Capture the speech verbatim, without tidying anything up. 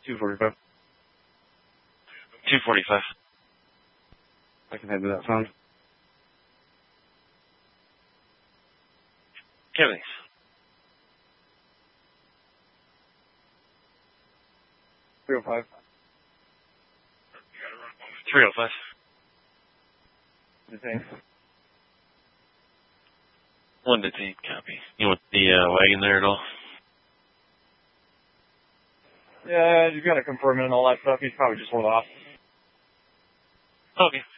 two forty-five. two forty-five. I can head to that phone. Kevin. three oh five. three oh five. Detained. One detained, copy. You want the uh, wagon there at all? Yeah, you gotta confirm it and all that stuff. He's probably just hold off. Okay.